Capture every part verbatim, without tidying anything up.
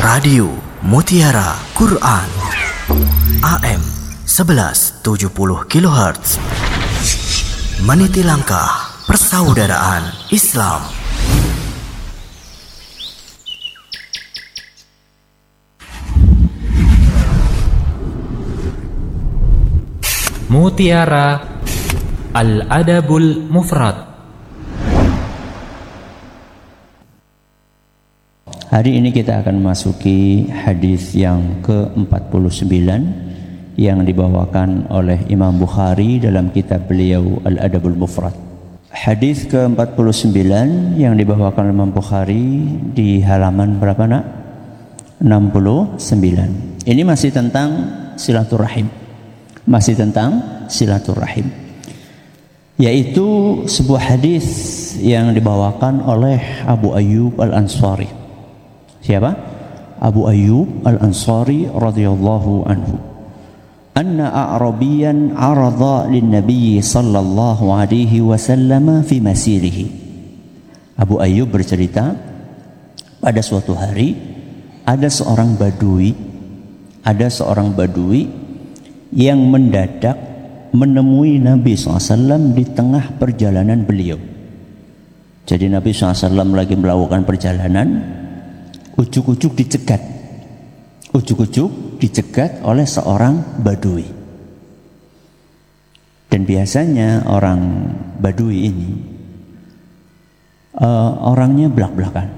Radio Mutiara Quran A M sebelas tujuh puluh kilohertz, meniti langkah persaudaraan Islam. Mutiara Al-Adabul Mufrad. Hari ini kita akan memasuki hadis yang ke empat puluh sembilan yang dibawakan oleh Imam Bukhari dalam kitab beliau Al-Adabul Mufrad. Hadis ke empat puluh sembilan yang dibawakan oleh Imam Bukhari di halaman berapa nak? enam puluh sembilan. Ini masih tentang silaturahim. Masih tentang silaturahim. Yaitu sebuah hadis yang dibawakan oleh Abu Ayyub Al-Ansari. Siapa? Abu Ayyub Al-Ansari radhiyallahu anhu. Anna a'rabiyan 'arada lin-nabiy sallallahu alaihi wasallam fi masirihi. Abu Ayyub bercerita, pada suatu hari ada seorang badui, ada seorang badui yang mendadak menemui Nabi shallallahu alaihi wasallam di tengah perjalanan beliau. Jadi Nabi shallallahu alaihi wasallam lagi melakukan perjalanan, ujuk-ujuk dicegat, ujuk-ujuk dicegat oleh seorang badui. Dan biasanya orang badui ini uh, orangnya belak-belakan.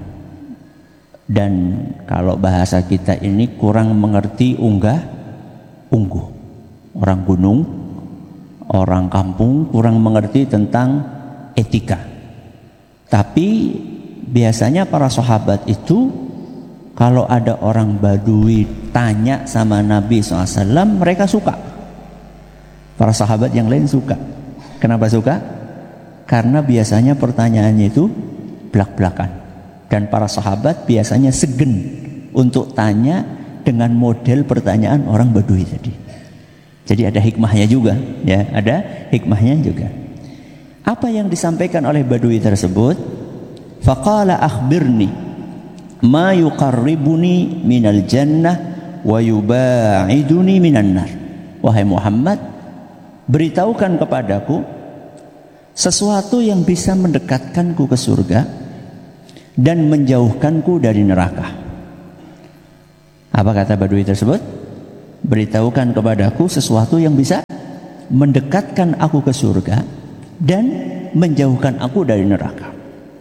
Dan kalau bahasa kita ini kurang mengerti unggah ungguh. Orang gunung, orang kampung kurang mengerti tentang etika. Tapi biasanya para sahabat itu kalau ada orang badui tanya sama Nabi shallallahu alaihi wasallam, mereka suka. Para sahabat yang lain suka. Kenapa suka? Karena biasanya pertanyaannya itu belak-belakan. Dan para sahabat biasanya segen untuk tanya dengan model pertanyaan orang badui tadi. Jadi ada hikmahnya juga, ya, ada hikmahnya juga. Apa yang disampaikan oleh badui tersebut? Faqala akhbirni ma yuqarribuni minal jannah wa yubaiduni minan nar. Wahai Muhammad, beritahukan kepadaku sesuatu yang bisa mendekatkanku ke surga dan menjauhkanku dari neraka. Apa kata badui tersebut? Beritahukan kepadaku sesuatu yang bisa mendekatkan aku ke surga dan menjauhkan aku dari neraka.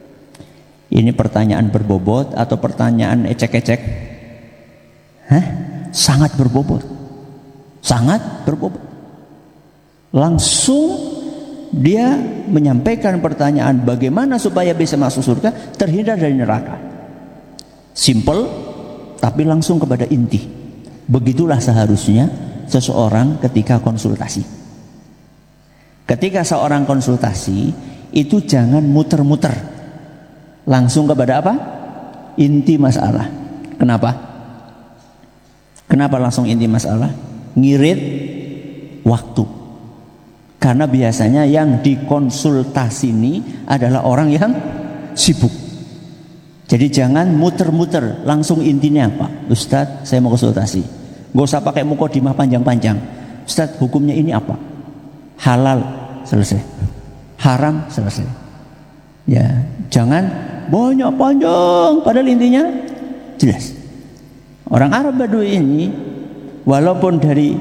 Ini pertanyaan berbobot atau pertanyaan ecek-ecek? Hah? Sangat berbobot. Sangat berbobot. Langsung dia menyampaikan pertanyaan bagaimana supaya bisa masuk surga, terhindar dari neraka. Simple, tapi langsung kepada inti. Begitulah seharusnya seseorang ketika konsultasi. Ketika seorang konsultasi itu jangan muter-muter, langsung kepada apa? Inti masalah. Kenapa? Kenapa langsung inti masalah? Ngirit waktu. Karena biasanya yang dikonsultasi ini adalah orang yang sibuk. Jadi jangan muter-muter, langsung intinya apa? Ustadz, saya mau konsultasi. Gak usah pakai mukodimah panjang-panjang. Ustadz, hukumnya ini apa? Halal, selesai. Haram, selesai. Ya, jangan banyak panjang, padahal intinya jelas. Orang Arab Badui ini walaupun dari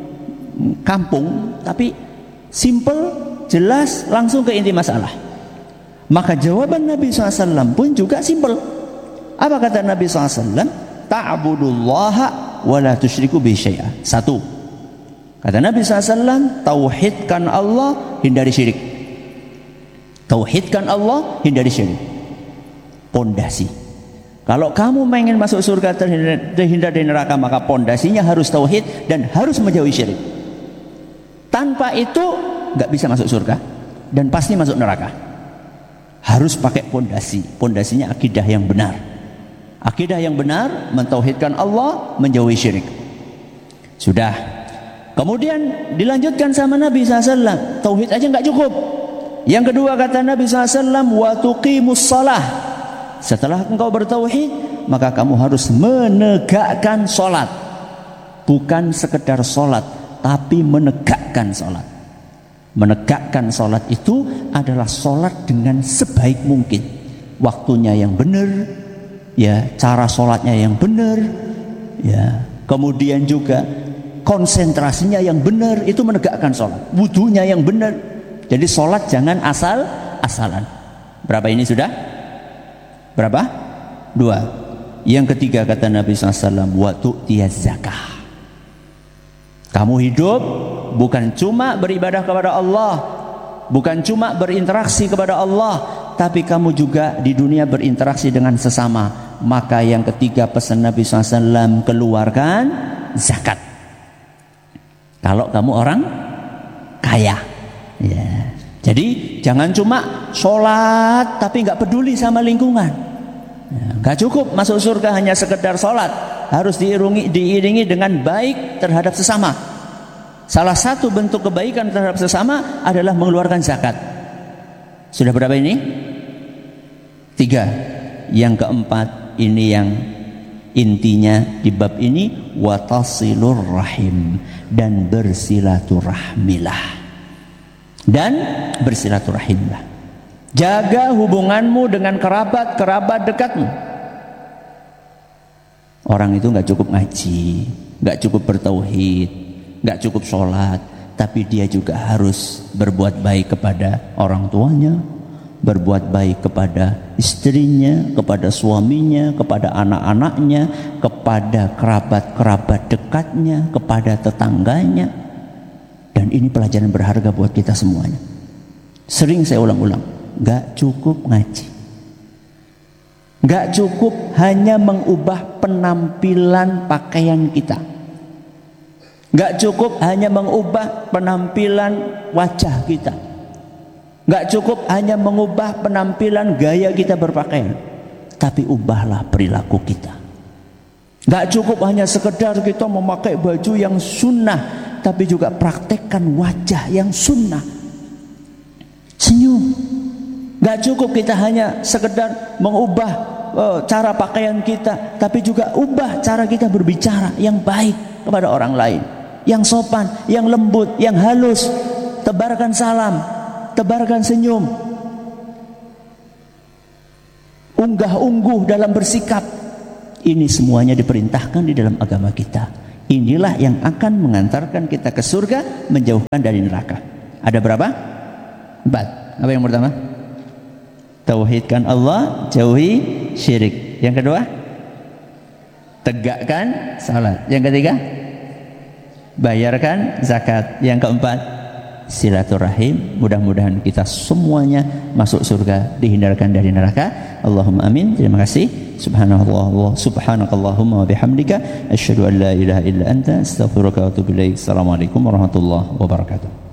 kampung, tapi simple, jelas, langsung ke inti masalah. Maka jawaban Nabi shallallahu alaihi wasallam pun juga simple. Apa kata Nabi shallallahu alaihi wasallam? Ta'budullaha wa la tusyriku bihi syai'a. Satu. Kata Nabi shallallahu alaihi wasallam, tauhidkan Allah, hindari syirik. Tauhidkan Allah, hindari syirik. Pondasi. Kalau kamu ingin masuk surga terhindar, terhindar dari neraka, maka pondasinya harus tauhid dan harus menjauhi syirik. Tanpa itu nggak bisa masuk surga dan pasti masuk neraka. Harus pakai pondasi. Pondasinya akidah yang benar. Akidah yang benar mentauhidkan Allah, menjauhi syirik. Sudah. Kemudian dilanjutkan sama Nabi shallallahu alaihi wasallam. Tauhid aja nggak cukup. Yang kedua kata Nabi shallallahu alaihi wasallam, wa tuqimus shalah. Setelah engkau bertauhid, maka kamu harus menegakkan sholat. Bukan sekedar sholat, tapi menegakkan sholat. Menegakkan sholat itu adalah sholat dengan sebaik mungkin. Waktunya yang benar, ya, cara sholatnya yang benar, ya. Kemudian juga konsentrasinya yang benar, itu menegakkan sholat. Wudunya yang benar. Jadi sholat jangan asal-asalan. Berapa ini sudah? Berapa? Dua. Yang ketiga kata Nabi shallallahu alaihi wasallam, wa tu'tiyaz zakah. Kamu hidup bukan cuma beribadah kepada Allah, bukan cuma berinteraksi kepada Allah, tapi kamu juga di dunia berinteraksi dengan sesama. Maka yang ketiga pesan Nabi shallallahu alaihi wasallam, keluarkan zakat. Kalau kamu orang kaya, ya. Jadi jangan cuma sholat tapi nggak peduli sama lingkungan. Ya, nggak cukup masuk surga hanya sekedar sholat, harus diiringi, diiringi dengan baik terhadap sesama. Salah satu bentuk kebaikan terhadap sesama adalah mengeluarkan zakat. Sudah berapa ini? Tiga. Yang keempat ini yang intinya di bab ini, watasilur rahim, dan bersilaturahmilah. Dan bersilaturahimlah. Jaga hubunganmu dengan kerabat-kerabat dekatmu. Orang itu nggak cukup ngaji, nggak cukup bertauhid, nggak cukup sholat, tapi dia juga harus berbuat baik kepada orang tuanya, berbuat baik kepada istrinya, kepada suaminya, kepada anak-anaknya, kepada kerabat-kerabat dekatnya, kepada tetangganya. Dan ini pelajaran berharga buat kita semuanya. Sering saya ulang-ulang, gak cukup ngaji, gak cukup hanya mengubah penampilan pakaian kita, gak cukup hanya mengubah penampilan wajah kita, gak cukup hanya mengubah penampilan gaya kita berpakaian, tapi ubahlah perilaku kita. Gak cukup hanya sekedar kita memakai baju yang sunnah, tapi juga praktekkan wajah yang sunnah. Senyum. Gak cukup kita hanya sekedar mengubah uh, cara pakaian kita, tapi juga ubah cara kita berbicara yang baik kepada orang lain, yang sopan, yang lembut, yang halus. Tebarkan salam, tebarkan senyum, unggah-ungguh dalam bersikap. Ini semuanya diperintahkan di dalam agama kita. Inilah yang akan mengantarkan kita ke surga, menjauhkan dari neraka. Ada berapa? Empat. Apa yang pertama? Tauhidkan Allah, jauhi syirik. Yang kedua, tegakkan salat. Yang ketiga, bayarkan zakat. Yang keempat, silaturahim. Mudah-mudahan kita semuanya masuk surga, dihindarkan dari neraka. Allahumma amin. Terima kasih. Subhanallah, subhanakallahumma wa bihamdika asyhadu an la ilaha illa anta astaghfiruka wa atubu ilaik. Assalamualaikum warahmatullahi wabarakatuh.